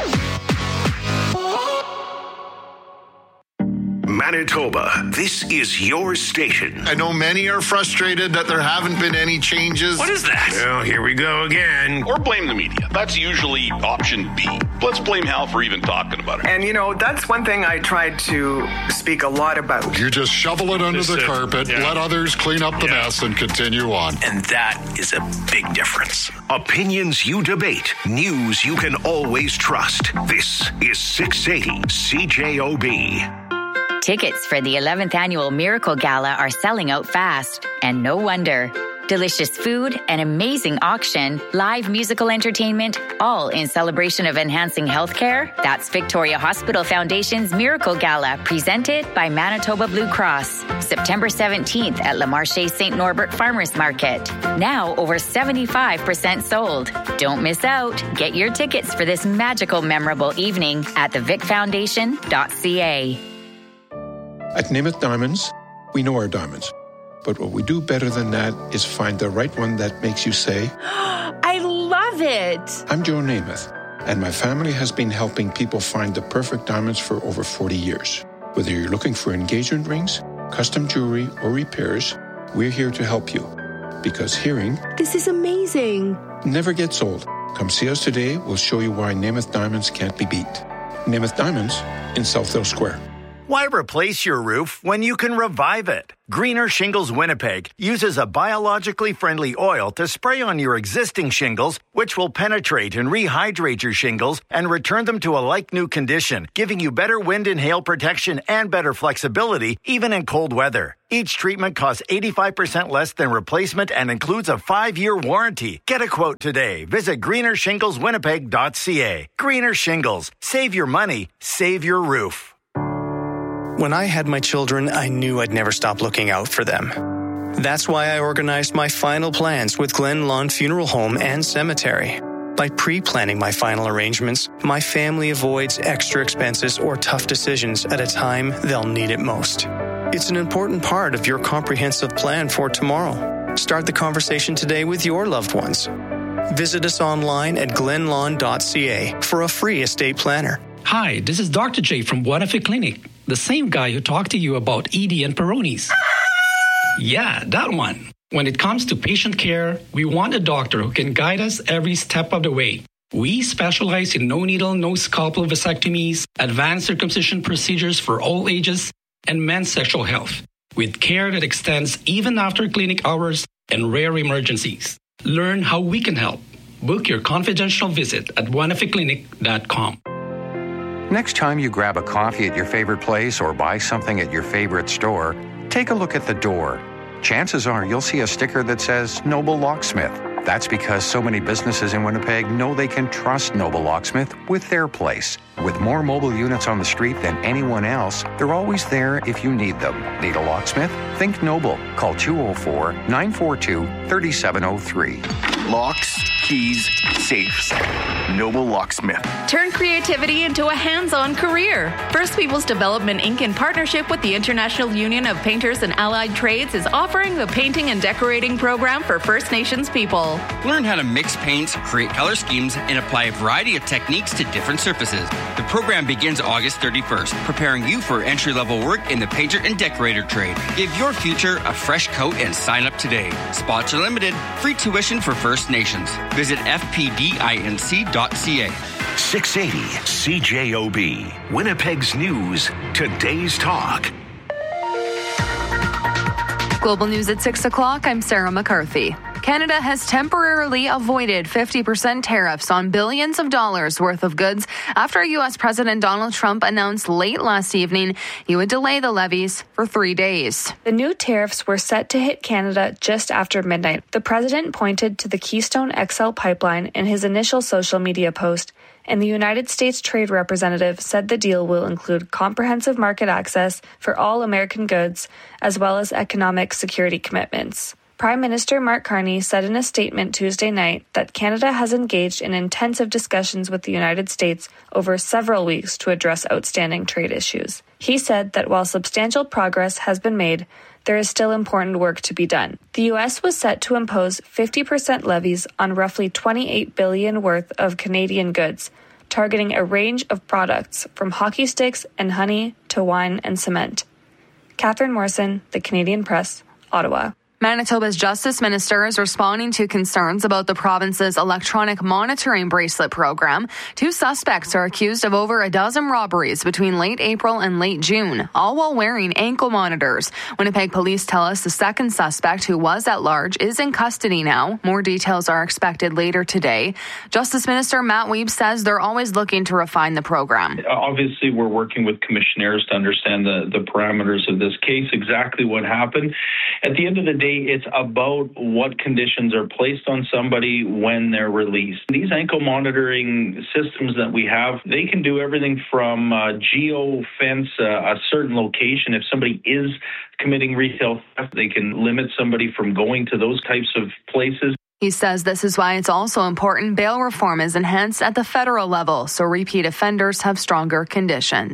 Manitoba, this is your station. I know many are frustrated that there haven't been any changes. What is that? Well, here we go again. Or blame the media. That's usually option B. Let's blame Hal for even talking about it. And, you know, that's one thing I tried to speak a lot about. You just shovel it under just the it. carpet, yeah. let others clean up the yeah. mess, and continue on. And that is a big difference. Opinions you debate. News you can always trust. This is six eighty C J O B. Tickets for the eleventh Annual Miracle Gala are selling out fast, and no wonder. Delicious food, an amazing auction, live musical entertainment, all in celebration of enhancing healthcare. That's Victoria Hospital Foundation's Miracle Gala, presented by Manitoba Blue Cross. September seventeenth at Le Marché Saint Norbert Farmers Market. Now over seventy-five percent sold. Don't miss out. Get your tickets for this magical, memorable evening at the vic foundation dot c a. At Namath Diamonds, we know our diamonds. But what we do better than that is find the right one that makes you say, I love it. I'm Joe Namath, and my family has been helping people find the perfect diamonds for over forty years. Whether you're looking for engagement rings, custom jewelry, or repairs, we're here to help you. because hearing... This is amazing. ...never gets old. Come see us today. We'll show you why Namath Diamonds can't be beat. Namath Diamonds in Southdale Square. Why replace your roof when you can revive it? Greener Shingles Winnipeg uses a biologically friendly oil to spray on your existing shingles, which will penetrate and rehydrate your shingles and return them to a like-new condition, giving you better wind and hail protection and better flexibility, even in cold weather. Each treatment costs eighty-five percent less than replacement and includes a five-year warranty. Get a quote today. Visit greener shingles winnipeg dot c a. Greener Shingles. Save your money. Save your roof. When I had my children, I knew I'd never stop looking out for them. That's why I organized my final plans with Glen Lawn Funeral Home and Cemetery. By pre-planning my final arrangements, my family avoids extra expenses or tough decisions at a time they'll need it most. It's an important part of your comprehensive plan for tomorrow. Start the conversation today with your loved ones. Visit us online at glen lawn dot c a for a free estate planner. Hi, this is Doctor J from Buenafe Clinic, the same guy who talked to you about E D and Peyronie's. Yeah, that one. When it comes to patient care, we want a doctor who can guide us every step of the way. We specialize in no-needle, no-scalpel vasectomies, advanced circumcision procedures for all ages, and men's sexual health, with care that extends even after clinic hours and rare emergencies. Learn how we can help. Book your confidential visit at buenafe clinic dot com. Next time you grab a coffee at your favorite place or buy something at your favorite store, take a look at the door. Chances are you'll see a sticker that says Noble Locksmith. That's because so many businesses in Winnipeg know they can trust Noble Locksmith with their place. With more mobile units on the street than anyone else, they're always there if you need them. Need a locksmith? Think Noble. Call two oh four, nine four two, three seven oh three. Locks, keys, safes. Noble Locksmith. Turn creativity into a hands-on career. First Peoples Development Incorporated, in partnership with the International Union of Painters and Allied Trades, is offering the Painting and Decorating program for First Nations people. Learn how to mix paints, create color schemes, and apply a variety of techniques to different surfaces. The program begins August thirty-first, preparing you for entry-level work in the painter and decorator trade. Give your future a fresh coat and sign up today. Spots are limited. Free tuition for First Nations. Visit f p d inc dot c a. six eighty C J O B. Winnipeg's News. Today's Talk. Global News at six o'clock. I'm Sarah McCarthy. Canada has temporarily avoided fifty percent tariffs on billions of dollars worth of goods after U S President Donald Trump announced late last evening he would delay the levies for three days. The new tariffs were set to hit Canada just after midnight. The president pointed to the Keystone X L pipeline in his initial social media post, and the United States Trade Representative said the deal will include comprehensive market access for all American goods, as well as economic security commitments. Prime Minister Mark Carney said in a statement Tuesday night that Canada has engaged in intensive discussions with the United States over several weeks to address outstanding trade issues. He said that while substantial progress has been made, there is still important work to be done. The U S was set to impose fifty percent levies on roughly twenty-eight billion dollars worth of Canadian goods, targeting a range of products from hockey sticks and honey to wine and cement. Catherine Morrison, The Canadian Press, Ottawa. Manitoba's Justice Minister is responding to concerns about the province's electronic monitoring bracelet program. Two suspects are accused of over a dozen robberies between late April and late June, all while wearing ankle monitors. Winnipeg police tell us the second suspect, who was at large, is in custody now. More details are expected later today. Justice Minister Matt Wiebe says they're always looking to refine the program. Obviously, we're working with commissioners to understand the, the parameters of this case, exactly what happened. At the end of the day, it's about what conditions are placed on somebody when they're released. These ankle monitoring systems that we have, they can do everything from uh, geo-fence uh, a certain location. If somebody is committing retail theft, they can limit somebody from going to those types of places. He says this is why it's also important bail reform is enhanced at the federal level, so repeat offenders have stronger conditions.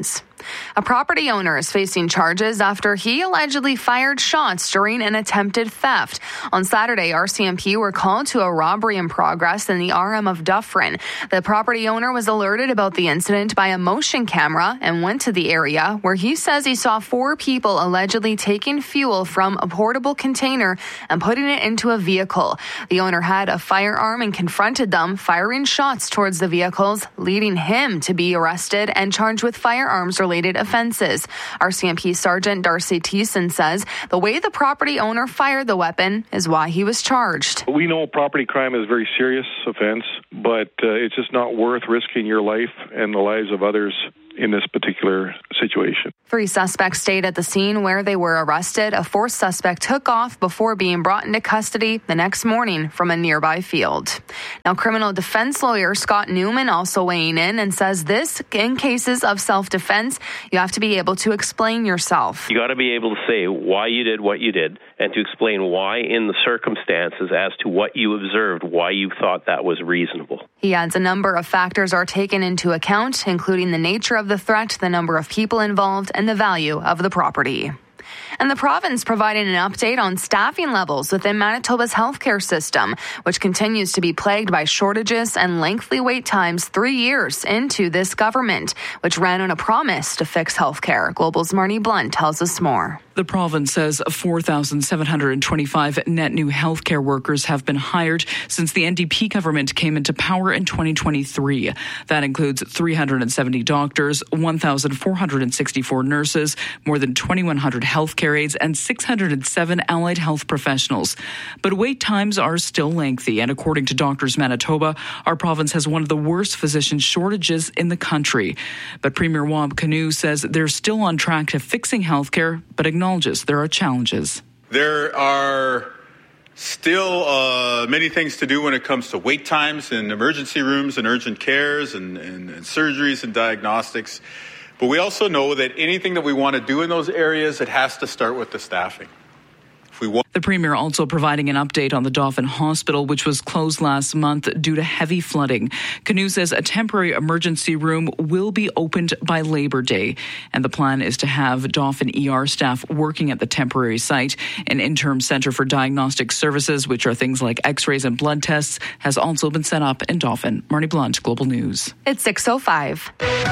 A property owner is facing charges after he allegedly fired shots during an attempted theft. On Saturday, R C M P were called to a robbery in progress in the R M of Dufferin. The property owner was alerted about the incident by a motion camera and went to the area where he says he saw four people allegedly taking fuel from a portable container and putting it into a vehicle. The owner had a firearm and confronted them, firing shots towards the vehicles, leading him to be arrested and charged with firearms-related offenses. R C M P Sergeant Darcy Thiessen says the way the property owner fired the weapon is why he was charged. We know property crime is a very serious offense, but uh, it's just not worth risking your life and the lives of others in this particular situation. Three suspects stayed at the scene where they were arrested. A fourth suspect took off before being brought into custody the next morning from a nearby field. Now, criminal defense lawyer Scott Newman also weighing in and says this, in cases of self-defense, you have to be able to explain yourself. You got to be able to say why you did what you did and to explain why in the circumstances as to what you observed, why you thought that was reasonable. He adds a number of factors are taken into account, including the nature of the threat, the number of people involved, and the value of the property. And the province provided an update on staffing levels within Manitoba's healthcare system, which continues to be plagued by shortages and lengthy wait times three years into this government, which ran on a promise to fix healthcare. Global's Marnie Blunt tells us more. The province says four thousand seven hundred twenty-five net new healthcare workers have been hired since the N D P government came into power in twenty twenty-three. That includes three hundred seventy doctors, one thousand four hundred sixty-four nurses, more than twenty-one hundred healthcare aides, and six hundred seven allied health professionals. But wait times are still lengthy, and according to Doctors Manitoba, our province has one of the worst physician shortages in the country. But Premier Wab Kinew says they're still on track to fixing healthcare, but acknowledges there are challenges. There are still uh, many things to do when it comes to wait times in emergency rooms and urgent cares and, and, and surgeries and diagnostics. But we also know that anything that we want to do in those areas, it has to start with the staffing. If we want- the Premier also providing an update on the Dauphin Hospital, which was closed last month due to heavy flooding. Kinew says a temporary emergency room will be opened by Labor Day, and the plan is to have Dauphin E R staff working at the temporary site. An interim centre for diagnostic services, which are things like x-rays and blood tests, has also been set up in Dauphin. Marnie Blunt, Global News. It's six oh five.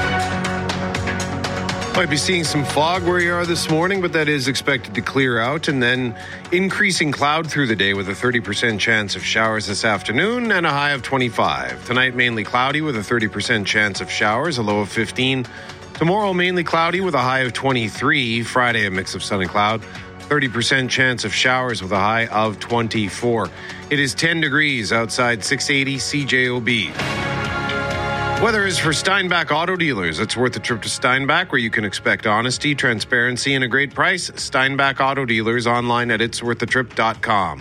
Might be seeing some fog where you are this morning, but that is expected to clear out, and then increasing cloud through the day with a thirty percent chance of showers this afternoon and a high of twenty-five. Tonight, mainly cloudy with a thirty percent chance of showers, a low of fifteen. Tomorrow, mainly cloudy with a high of twenty-three. Friday, a mix of sun and cloud. thirty percent chance of showers with a high of twenty-four. It is ten degrees outside six eighty C J O B. Weather is for Steinbach Auto Dealers. It's worth a trip to Steinbach, where you can expect honesty, transparency, and a great price. Steinbach Auto Dealers, online at its worth a trip dot com.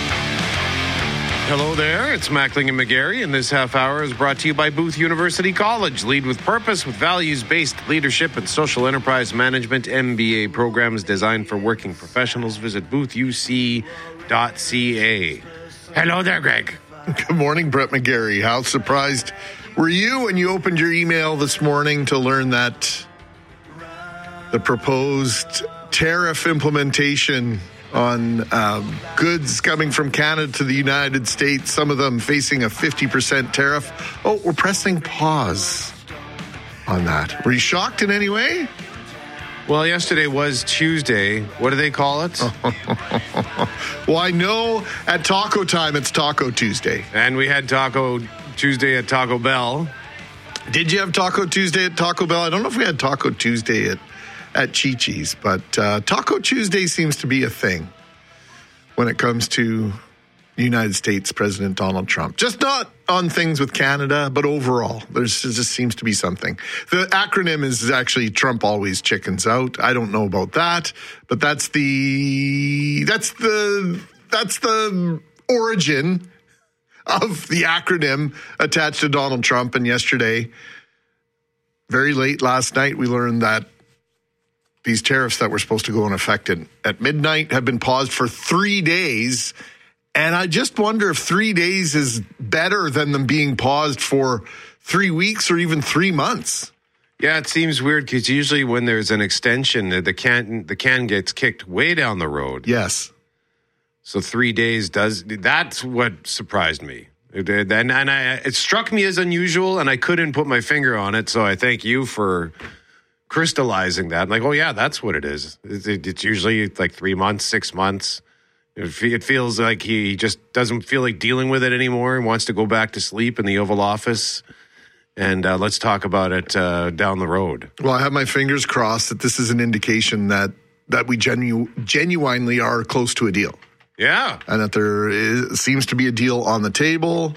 Hello there, it's Mackling and McGarry, and this half hour is brought to you by Booth University College. Lead with purpose with values-based leadership and social enterprise management M B A programs designed for working professionals. Visit booth u c dot c a. Hello there, Greg. Good morning, Brett McGarry. How surprised were you when you opened your email this morning to learn that the proposed tariff implementation on um, goods coming from Canada to the United States, some of them facing a fifty percent tariff? Oh, we're pressing pause on that. Were you shocked in any way? Well, yesterday was Tuesday. What do they call it? Well, I know at Taco Time it's Taco Tuesday. And we had Taco Tuesday at Taco Bell. Did you have Taco Tuesday at Taco Bell? I don't know if we had Taco Tuesday at, at Chi-Chi's, but uh, Taco Tuesday seems to be a thing when it comes to United States President Donald Trump. Just not on things with Canada, but overall. There's, there just seems to be something. The acronym is actually Trump always chickens out. I don't know about that, but that's the that's the that's the origin of the acronym attached to Donald Trump. And yesterday, very late last night, we learned that these tariffs that were supposed to go in effect at, at midnight have been paused for three days. And I just wonder if three days is better than them being paused for three weeks or even three months. Yeah, it seems weird because usually when there's an extension, the can the can gets kicked way down the road. Yes. So three days does, that's what surprised me. It, and and I, it struck me as unusual, and I couldn't put my finger on it, so I thank you for crystallizing that. I'm like, oh yeah, that's what it is. It, it, it's usually like three months, six months. It, it feels like he just doesn't feel like dealing with it anymore and wants to go back to sleep in the Oval Office. And uh, let's talk about it uh, down the road. Well, I have my fingers crossed that this is an indication that, that we genu- genuinely are close to a deal. Yeah. And that there is, seems to be a deal on the table,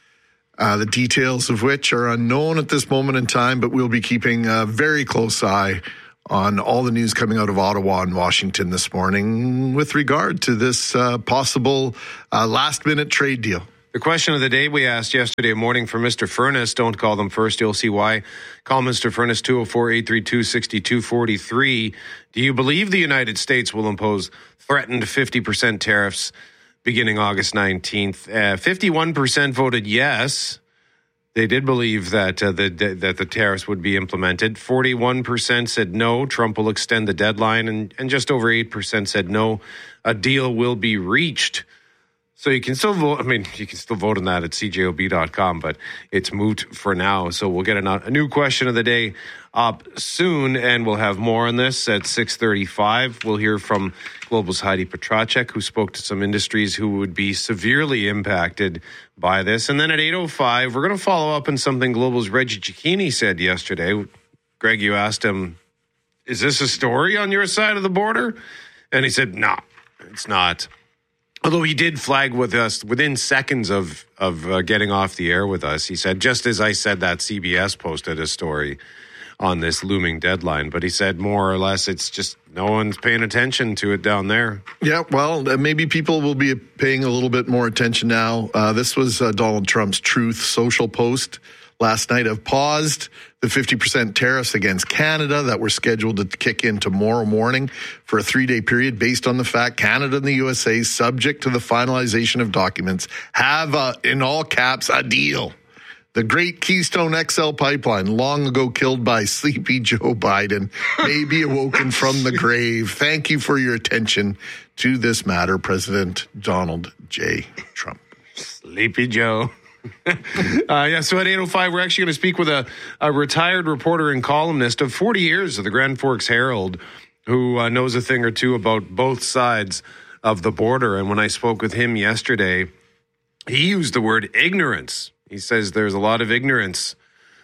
uh, the details of which are unknown at this moment in time, but we'll be keeping a very close eye on all the news coming out of Ottawa and Washington this morning with regard to this uh, possible uh, last-minute trade deal. The question of the day we asked yesterday morning for Mister Furness. Don't call them first. You'll see why. Call Mister Furness, two oh four, eight three two, six two four three. Do you believe the United States will impose threatened fifty percent tariffs beginning August nineteenth? Uh, fifty-one percent voted yes. They did believe that uh, the that the tariffs would be implemented. forty-one percent said no, Trump will extend the deadline. And, and just over eight percent said no, a deal will be reached. So you can still vote. I mean, you can still vote on that at c j o b dot com, but it's moot for now. So we'll get a, a new question of the day up soon, and we'll have more on this at six thirty-five. We'll hear from Global's Heidi Petracek, who spoke to some industries who would be severely impacted by this. And then at eight oh five, we're going to follow up on something Global's Reggie Cicchini said yesterday. Greg, you asked him, is this a story on your side of the border? And he said, no, it's not. Although he did flag with us within seconds of, of uh, getting off the air with us. He said, just as I said that, C B S posted a story on this looming deadline. But he said more or less it's just no one's paying attention to it down there. Yeah, well, uh, maybe people will be paying a little bit more attention now. Uh, this was uh, Donald Trump's Truth Social post last night. Have paused the fifty percent tariffs against Canada that were scheduled to kick in tomorrow morning for a three-day period based on the fact Canada and the U S A, subject to the finalization of documents, have, uh, in all caps, a deal. The great Keystone X L pipeline, long ago killed by sleepy Joe Biden, may be awoken from the grave. Thank you for your attention to this matter, President Donald J. Trump. Sleepy Joe. uh, yeah, so at eight oh five, we're actually going to speak with a, a retired reporter and columnist of forty years of the Grand Forks Herald who uh, knows a thing or two about both sides of the border. And when I spoke with him yesterday, he used the word ignorance. He says there's a lot of ignorance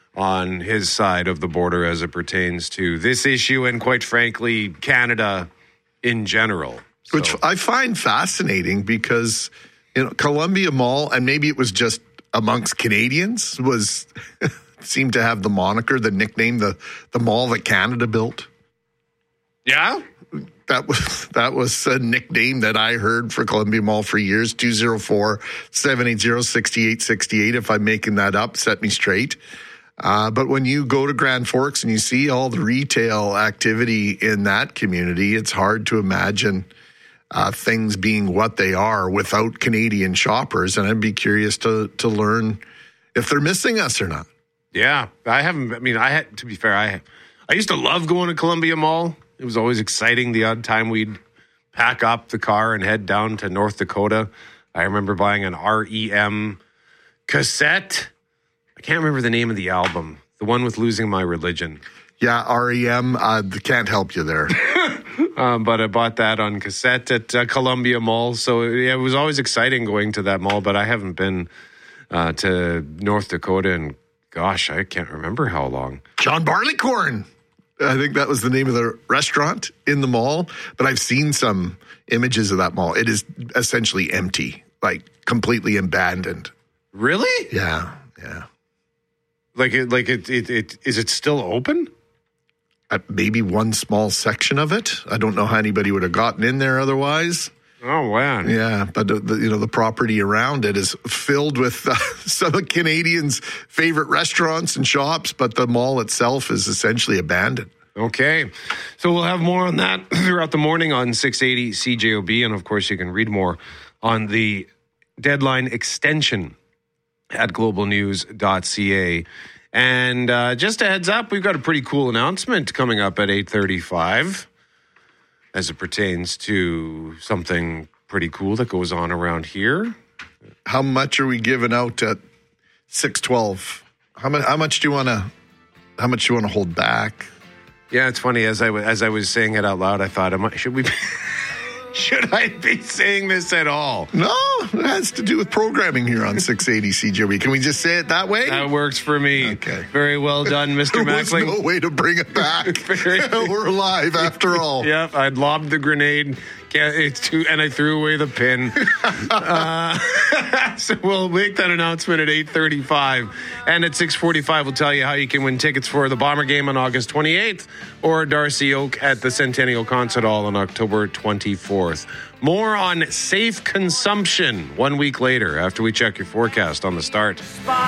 on his side of the border as it pertains to this issue and, quite frankly, Canada in general. So. Which I find fascinating because, you know, Columbia Mall, and maybe it was just amongst Canadians, was seemed to have the moniker, the nickname, the the mall that Canada built. Yeah, that was that was a nickname that I heard for Columbia Mall for years. two oh four, seven eight zero, six eight six eight. If I'm making that up, set me straight. Uh, but when you go to Grand Forks and you see all the retail activity in that community, it's hard to imagine Uh, things being what they are without Canadian shoppers. And I'd be curious to to learn if they're missing us or not. Yeah, I haven't. I mean, I had to be fair. I I used to love going to Columbia Mall. It was always exciting. The odd time we'd pack up the car and head down to North Dakota. I remember buying an R E M cassette. I can't remember the name of the album. The one with Losing My Religion. Yeah, R E M. Uh, can't help you there. Um, but I bought that on cassette at uh, Columbia Mall. So yeah, it was always exciting going to that mall, but I haven't been uh, to North Dakota in, gosh, I can't remember how long. John Barleycorn. I think that was the name of the restaurant in the mall. But I've seen some images of that mall. It is essentially empty, like completely abandoned. Really? Yeah, yeah. Like, it, like it, it, it, is it still open? Uh, maybe one small section of it. I don't know how anybody would have gotten in there otherwise. Oh, wow. Yeah, but the, the, you know, the property around it is filled with uh, some of Canadians' favorite restaurants and shops, but the mall itself is essentially abandoned. Okay. So we'll have more on that throughout the morning on six eighty C J O B. And, of course, you can read more on the deadline extension at global news dot c a. And uh, just a heads up, we've got a pretty cool announcement coming up at eight thirty-five as it pertains to something pretty cool that goes on around here. How much are we giving out at six twelve? How much? How much do you want to? How much do you want to hold back? Yeah, it's funny. As I w- as I was saying it out loud, I thought, am I, should we? Be, should I be saying this at all? No, it has to do with programming here on six eighty C J O B. Can we just say it that way? That works for me. Okay. Very well done, Mister There was Mackling. no way to bring it back. We're alive after all. Yep, I'd lobbed the grenade. It's too, and I threw away the pin. uh, so we'll make that announcement at eight thirty-five. And at six forty-five, we'll tell you how you can win tickets for the Bomber game on August twenty-eighth or Darcy Oak at the Centennial Concert Hall on October twenty-fourth. More on safe consumption one week later after we check your forecast on the start.